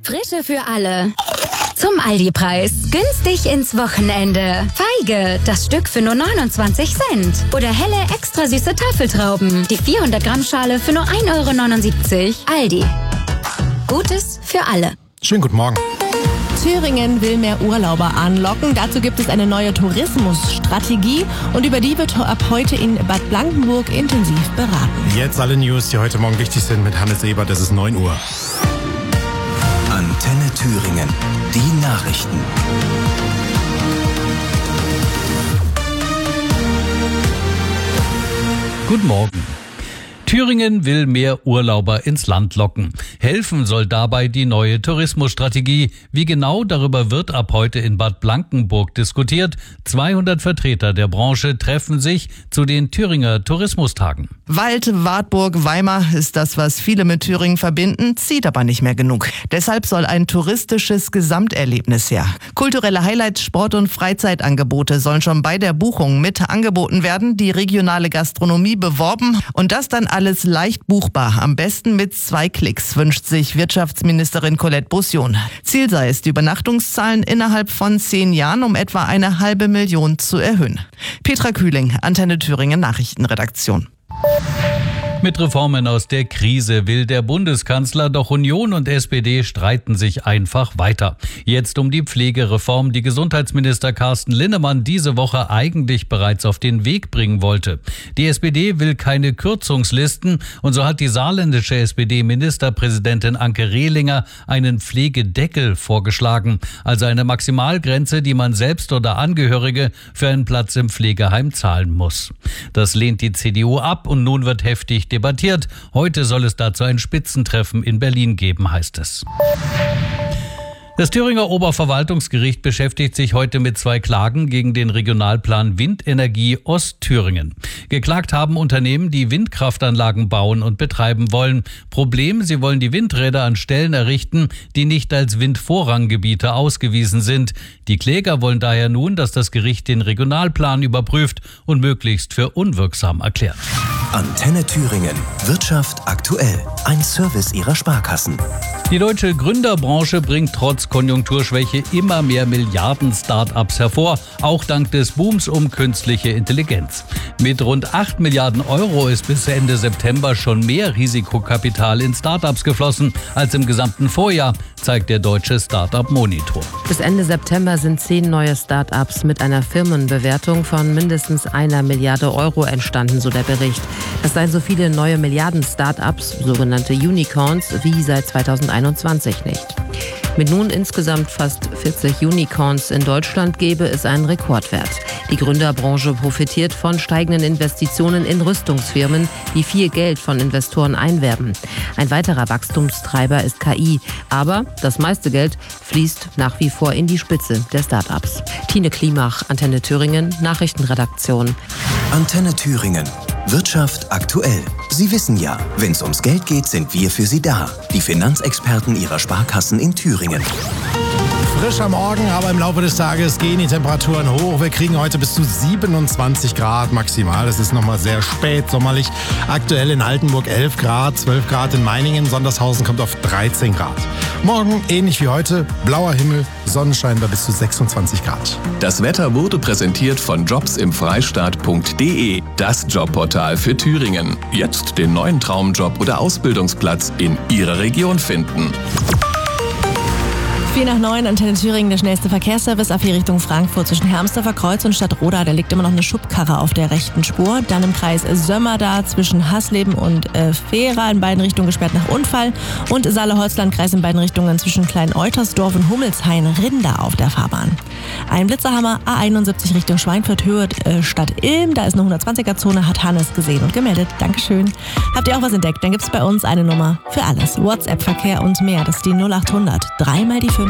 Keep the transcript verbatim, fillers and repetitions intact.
Frische für alle. Zum Aldi-Preis. Günstig ins Wochenende. Feige, das Stück für nur neunundzwanzig Cent. Oder helle, extra süße Tafeltrauben. Die vierhundert Gramm Schale für nur ein Euro neunundsiebzig. Aldi. Gutes für alle. Schönen guten Morgen. Thüringen will mehr Urlauber anlocken. Dazu gibt es eine neue Tourismusstrategie und über die wird ab heute in Bad Blankenburg intensiv beraten. Jetzt alle News, die heute Morgen wichtig sind mit Hannes Ebert. Es ist neun Uhr. Antenne Thüringen. Die Nachrichten. Guten Morgen. Thüringen will mehr Urlauber ins Land locken. Helfen soll dabei die neue Tourismusstrategie. Wie genau, darüber wird ab heute in Bad Blankenburg diskutiert. zweihundert Vertreter der Branche treffen sich zu den Thüringer Tourismustagen. Wald, Wartburg, Weimar ist das, was viele mit Thüringen verbinden, zieht aber nicht mehr genug. Deshalb soll ein touristisches Gesamterlebnis her. Kulturelle Highlights, Sport- und Freizeitangebote sollen schon bei der Buchung mit angeboten werden, die regionale Gastronomie beworben und das dann alles leicht buchbar. Am besten mit zwei Klicks, wünscht sich Wirtschaftsministerin Colette Bussion. Ziel sei es, die Übernachtungszahlen innerhalb von zehn Jahren um etwa eine halbe Million zu erhöhen. Petra Kühling, Antenne Thüringen Nachrichtenredaktion. Mit Reformen aus der Krise will der Bundeskanzler, doch Union und S P D streiten sich einfach weiter. Jetzt um die Pflegereform, die Gesundheitsminister Carsten Linnemann diese Woche eigentlich bereits auf den Weg bringen wollte. Die S P D will keine Kürzungslisten und so hat die saarländische S P D-Ministerpräsidentin Anke Rehlinger einen Pflegedeckel vorgeschlagen, also eine Maximalgrenze, die man selbst oder Angehörige für einen Platz im Pflegeheim zahlen muss. Das lehnt die C D U ab und nun wird heftig debattiert. Heute soll es dazu ein Spitzentreffen in Berlin geben, heißt es. Das Thüringer Oberverwaltungsgericht beschäftigt sich heute mit zwei Klagen gegen den Regionalplan Windenergie Ostthüringen. Geklagt haben Unternehmen, die Windkraftanlagen bauen und betreiben wollen. Problem, sie wollen die Windräder an Stellen errichten, die nicht als Windvorranggebiete ausgewiesen sind. Die Kläger wollen daher nun, dass das Gericht den Regionalplan überprüft und möglichst für unwirksam erklärt. Antenne Thüringen. Wirtschaft aktuell. Ein Service ihrer Sparkassen. Die deutsche Gründerbranche bringt trotz Konjunkturschwäche immer mehr Milliarden-Start-ups hervor, auch dank des Booms um künstliche Intelligenz. Mit rund acht Milliarden Euro ist bis Ende September schon mehr Risikokapital in Start-ups geflossen als im gesamten Vorjahr, zeigt der deutsche Start-up-Monitor. Bis Ende September sind zehn neue Start-ups mit einer Firmenbewertung von mindestens einer Milliarde Euro entstanden, so der Bericht. Das seien so viele neue Milliarden-Start-ups, sogenannte Unicorns, wie seit zweitausendeinundzwanzig nicht. Mit nun insgesamt fast vierzig Unicorns in Deutschland gäbe es einen Rekordwert. Die Gründerbranche profitiert von steigenden Investitionen in Rüstungsfirmen, die viel Geld von Investoren einwerben. Ein weiterer Wachstumstreiber ist K I. Aber das meiste Geld fließt nach wie vor in die Spitze der Start-ups. Tine Klimach, Antenne Thüringen, Nachrichtenredaktion. Antenne Thüringen. Wirtschaft aktuell. Sie wissen ja, wenn es ums Geld geht, sind wir für Sie da. Die Finanzexperten Ihrer Sparkassen in Thüringen. Frisch am Morgen, aber im Laufe des Tages gehen die Temperaturen hoch. Wir kriegen heute bis zu siebenundzwanzig Grad maximal. Es ist nochmal sehr spät sommerlich. Aktuell in Altenburg elf Grad, zwölf Grad in Meiningen. Sondershausen kommt auf dreizehn Grad. Morgen ähnlich wie heute, blauer Himmel, Sonnenschein bei bis zu sechsundzwanzig Grad. Das Wetter wurde präsentiert von jobs im freistaat punkt de, das Jobportal für Thüringen. Jetzt den neuen Traumjob oder Ausbildungsplatz in Ihrer Region finden. vier nach neun, Antenne Thüringen, der schnellste Verkehrsservice auf hier Richtung Frankfurt zwischen Hermsdorfer Kreuz und Stadtroda. Da liegt immer noch eine Schubkarre auf der rechten Spur. Dann im Kreis Sömmerda zwischen Hasleben und äh, Fehra in beiden Richtungen gesperrt nach Unfall. Und Saale-Holzland-Kreis in beiden Richtungen zwischen Klein-Eutersdorf und Hummelshain-Rinder auf der Fahrbahn. Ein Blitzerhammer A einundsiebzig Richtung Schweinfurt, Höhe äh, Stadt Ilm. Da ist eine hundertzwanziger-Zone, hat Hannes gesehen und gemeldet. Dankeschön. Habt ihr auch was entdeckt? Dann gibt es bei uns eine Nummer für alles. WhatsApp-Verkehr und mehr. Das ist die null acht hundert. Dreimal die fünf.